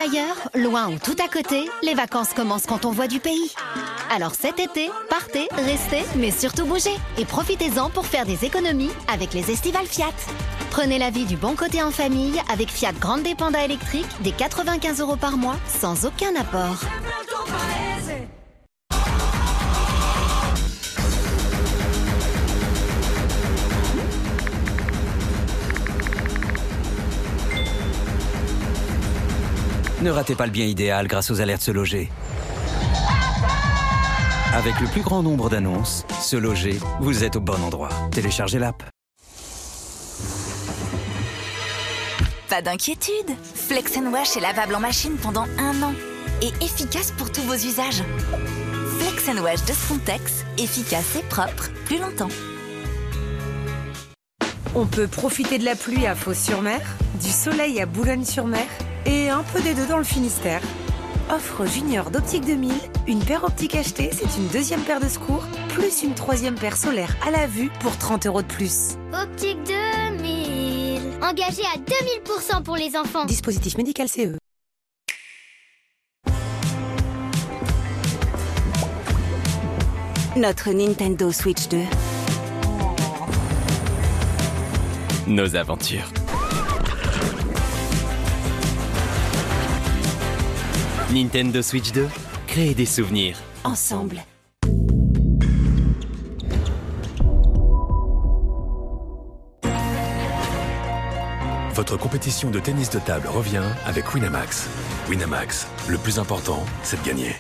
ailleurs, loin ou tout à côté, les vacances commencent quand on voit du pays. Alors cet été, partez, restez, mais surtout bougez. Et profitez-en pour faire des économies avec les estivales Fiat. Prenez la vie du bon côté en famille avec Fiat Grande Panda électrique des 95 € par mois sans aucun apport. Ne ratez pas le bien idéal grâce aux alertes Se Loger. Avec le plus grand nombre d'annonces, Se Loger, vous êtes au bon endroit. Téléchargez l'app. Pas d'inquiétude, Flex & Wash est lavable en machine pendant 1 an et efficace pour tous vos usages. Flex & Wash de Frontex, efficace et propre plus longtemps. On peut profiter de la pluie à Fos-sur-Mer, du soleil à Boulogne-sur-Mer et un peu des deux dans le Finistère. Offre Junior d'Optique 2000, une paire optique achetée, c'est une deuxième paire de secours, plus une troisième paire solaire à la vue pour 30 € de plus. Optique 2000, engagé à 2000% pour les enfants. Dispositif médical CE. Notre Nintendo Switch 2. Nos aventures. Nintendo Switch 2, créer des souvenirs Ensemble. Votre compétition de tennis de table revient avec Winamax. Winamax, le plus important, c'est de gagner.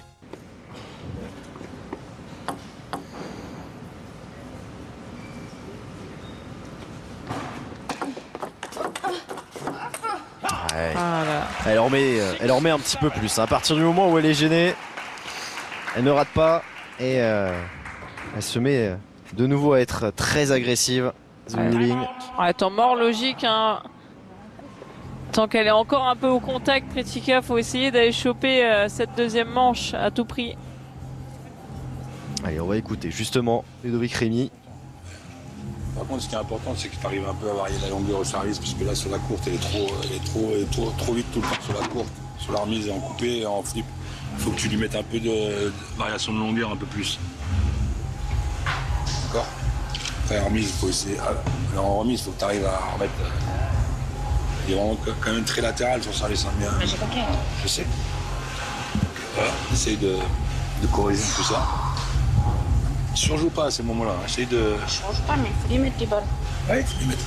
Ouais. Elle en met un petit peu plus. À partir du moment où elle est gênée, elle ne rate pas et elle se met de nouveau à être très agressive. Ouais, temps mort logique. Hein. Tant qu'elle est encore un peu au contact, Pretica, faut essayer d'aller choper cette deuxième manche à tout prix. Allez, on va écouter justement Ludovic Rémy. Par contre, ce qui est important, c'est que tu arrives un peu à varier la longueur au service, puisque là, sur la courte, elle est trop vite tout le temps sur la courte. Sur la remise et en coupé et en flip. Il faut que tu lui mettes un peu de variation de longueur, un peu plus. D'accord? Après, remise, il faut essayer. Alors, en remise, il faut que tu arrives à remettre. Il est vraiment quand même très latéral sur le service. Hein, bien. J'ai compris. Je sais. Voilà, essaye de corriger tout ça. Surjoue pas à ces moments-là. Essaye de. Je change pas, mais il faut lui mettre les balles. Ouais, il faut lui mettre.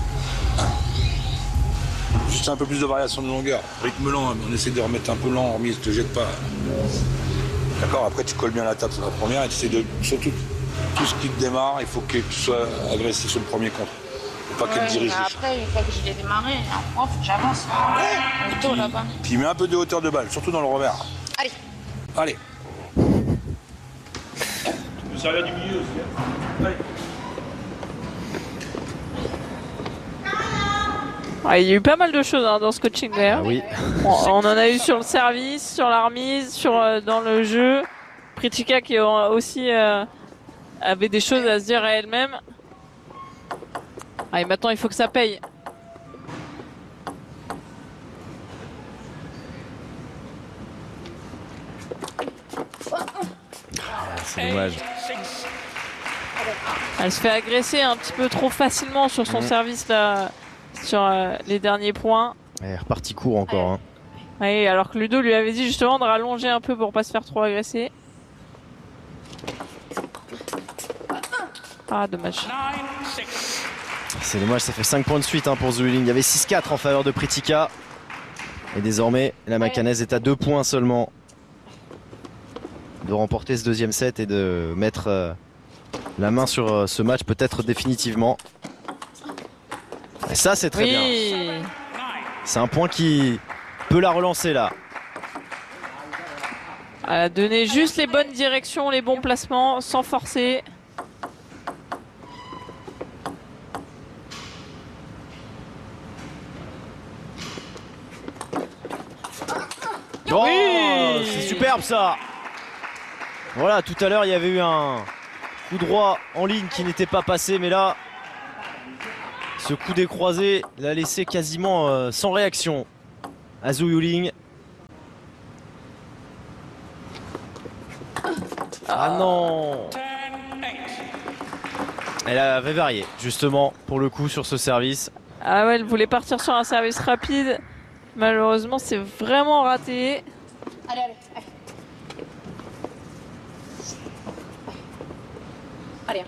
Juste un peu plus de variation de longueur. Rythme lent, on essaie de remettre un peu lent en remise, ne te jette pas. D'accord, après tu colles bien la table sur la première et tu essaies de. Surtout tout ce qui te démarre, il faut que tu sois agressif sur le premier contre. Faut pas qu'elle dirige. Après, une fois que je l'ai démarré, il faut que j'avance. Plutôt là-bas. Puis mets un peu de hauteur de balle, surtout dans le revers. Allez. Allez. Tu peux servir du milieu aussi. Allez. Ouais, il y a eu pas mal de choses hein, dans ce coaching d'ailleurs. Ah oui. On en a eu sur le service, sur la remise, dans le jeu. Pretica qui aussi avait des choses à se dire à elle-même. Allez, maintenant il faut que ça paye. C'est dommage. Elle se fait agresser un petit peu trop facilement sur son service là, sur les derniers points. Elle est repartie court encore. Hein. Oui, alors que Ludo lui avait dit justement de rallonger un peu pour pas se faire trop agresser. Ah, dommage. C'est dommage, ça fait 5 points de suite hein, pour Zueling. Il y avait 6-4 en faveur de Pretica. Et désormais, la Macanaise est à 2 points seulement de remporter ce deuxième set et de mettre la main sur ce match peut-être définitivement. Et ça, c'est très bien. C'est un point qui peut la relancer là. Elle a donné juste les bonnes directions, les bons placements, sans forcer. Oh, oui, c'est superbe ça. Voilà, tout à l'heure il y avait eu un coup droit en ligne qui n'était pas passé, mais là ce coup décroisé l'a laissé quasiment sans réaction à Zhu Yuling. Ah non. Elle avait varié, justement, pour le coup, sur ce service. Ah ouais, elle voulait partir sur un service rapide. Malheureusement, c'est vraiment raté. Allez. Allez.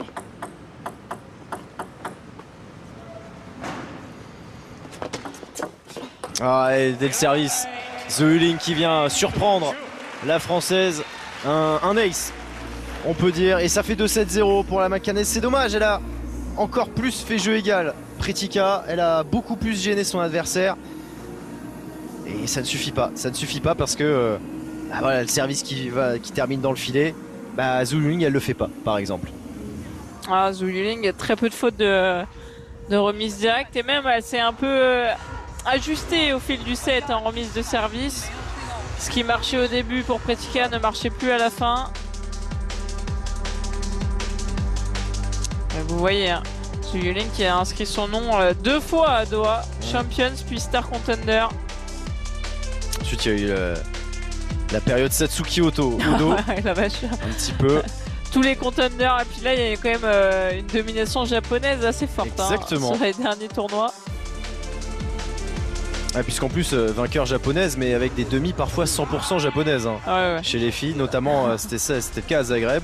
Ah, et dès le service, Zhu Yuling qui vient surprendre la Française. Un ace, on peut dire. Et ça fait 2-7-0 pour la Makanaise. C'est dommage, elle a encore plus fait jeu égal. Pretica, elle a beaucoup plus gêné son adversaire. Et ça ne suffit pas. Ça ne suffit pas parce que voilà, le service qui termine dans le filet, Zhu Yuling, elle le fait pas, par exemple. Ah, Zhu Yuling a très peu de fautes de remise directe. Et même, elle s'est un peu ajustée au fil du set en remise de service. Ce qui marchait au début pour Pretica ne marchait plus à la fin. Et vous voyez, hein, Zhu Yuling qui a inscrit son nom 2 fois à Doha, Champions puis Star Contender. Ensuite, il y a eu la période Satsuki Odo, la vache. Un petit peu. Tous les contenders, et puis là, il y a quand même une domination japonaise assez forte. Exactement. Sur les derniers tournois. Ah, puisqu'en plus, vainqueur japonaise, mais avec des demi parfois 100% japonaises. Hein, ouais. Chez les filles, notamment, c'était le cas à Zagreb.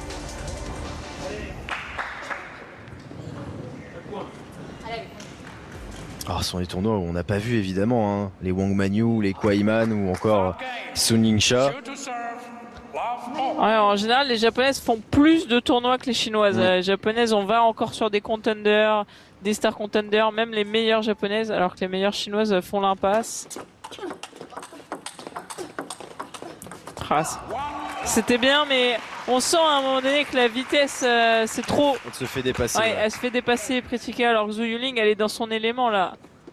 Alors, ce sont des tournois où on n'a pas vu évidemment hein, les Wang Manyu, les Kwaiman ou encore Sun Yingxia. Ouais, en général, les japonaises font plus de tournois que les chinoises. Les japonaises, on va encore sur des contenders, des star contenders, même les meilleures japonaises, alors que les meilleures chinoises font l'impasse. C'était bien, mais on sent à un moment donné que la vitesse, c'est trop. Elle se fait dépasser. Ouais, elle se fait dépasser Pretica, alors que Zhu Yuling, elle est dans son élément là.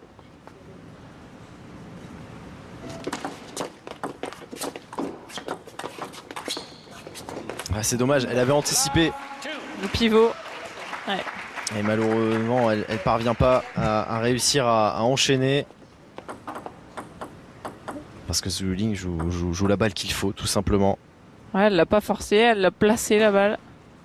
Ah, c'est dommage, elle avait anticipé le pivot. Ouais. Et malheureusement, elle parvient pas à réussir à enchaîner. Parce que Zhu Yuling joue la balle qu'il faut, tout simplement. Ouais, elle l'a pas forcé, elle l'a placé la balle.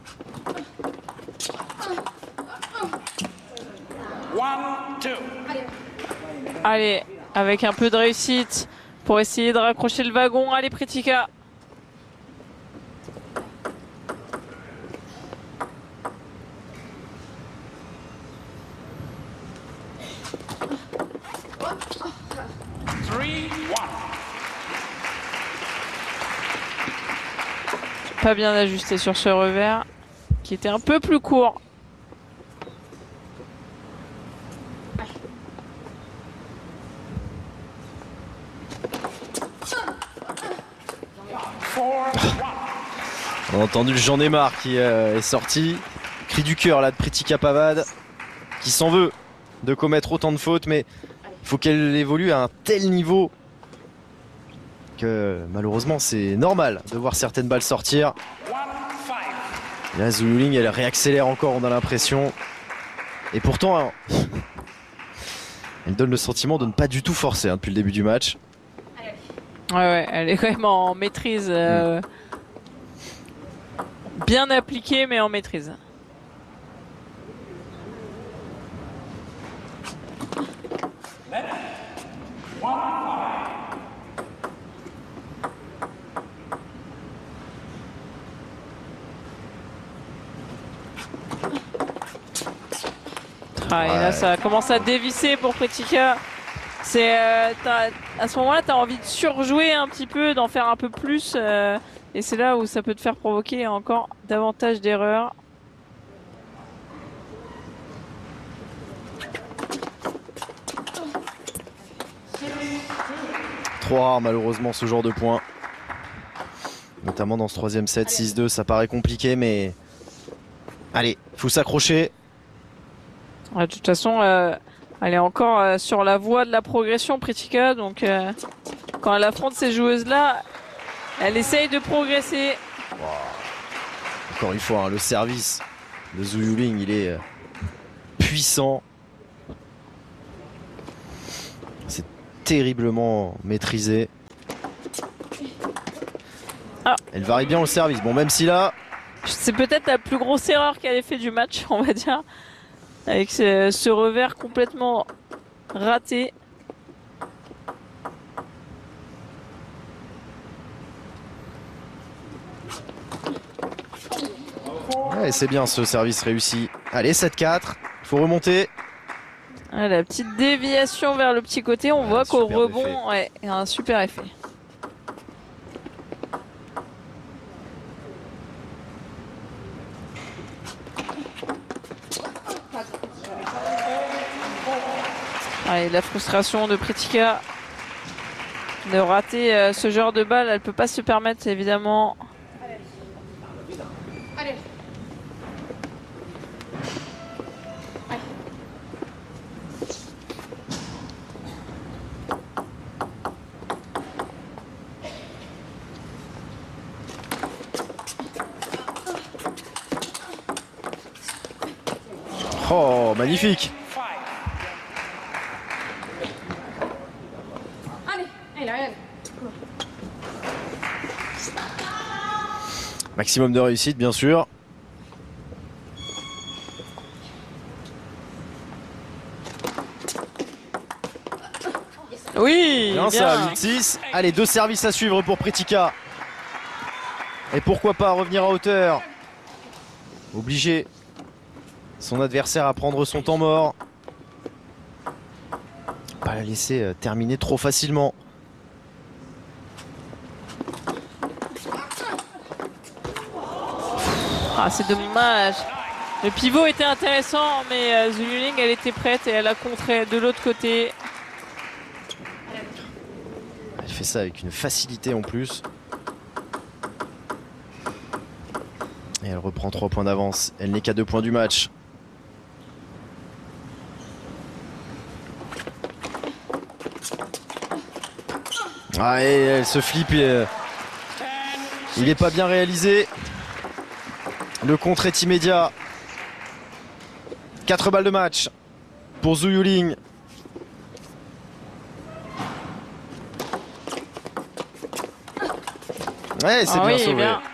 Allez, avec un peu de réussite pour essayer de raccrocher le wagon. Allez, Pretica. Pas bien ajusté sur ce revers qui était un peu plus court. On a entendu le J'en ai marre qui est sorti. Cri du cœur là de Pretica Pavard qui s'en veut de commettre autant de fautes, mais il faut qu'elle évolue à un tel niveau que malheureusement c'est normal de voir certaines balles sortir. Et là Zhu Yuling elle réaccélère encore, on a l'impression. Et pourtant hein, elle donne le sentiment de ne pas du tout forcer hein, depuis le début du match. Ouais, elle est quand même en maîtrise. Bien appliquée mais en maîtrise. Ah, et là ça commence à dévisser pour Pretica. C'est à ce moment-là tu as envie de surjouer un petit peu, d'en faire un peu plus et c'est là où ça peut te faire provoquer encore davantage d'erreurs. Trop rare malheureusement ce genre de points. Notamment dans ce troisième set, 6-2, ça paraît compliqué mais allez, faut s'accrocher. De toute façon, elle est encore sur la voie de la progression, Pretica. Donc, quand elle affronte ces joueuses-là, elle essaye de progresser. Wow. Encore une fois, hein, le service de Zhu Yuling, il est puissant. C'est terriblement maîtrisé. Elle varie bien au service. Bon, même si là... C'est peut-être la plus grosse erreur qu'elle ait fait du match, on va dire. Avec ce revers complètement raté. Ouais, c'est bien ce service réussi. Allez, 7-4. Il faut remonter. Ah, la petite déviation vers le petit côté, on voit qu'au rebond, ouais, il y a un super effet. Allez, la frustration de Pretica de rater ce genre de balle, elle peut pas se permettre évidemment. Oh, magnifique. Maximum de réussite, bien sûr. Oui, bien ça, 8-6. Allez, 2 services à suivre pour Pretica. Et pourquoi pas revenir à hauteur. Obligé son adversaire à prendre son temps mort. Pas la laisser terminer trop facilement. Ah, c'est dommage. Le pivot était intéressant, mais Zhu Yuling, elle était prête et elle a contré de l'autre côté. Elle fait ça avec une facilité en plus. Et elle reprend 3 points d'avance. Elle n'est qu'à 2 points du match. Ah, et elle se flippe. Il n'est pas bien réalisé. Le contre est immédiat. 4 balles de match pour Zhu Yuling. Ouais, c'est bien sauvé. Bien.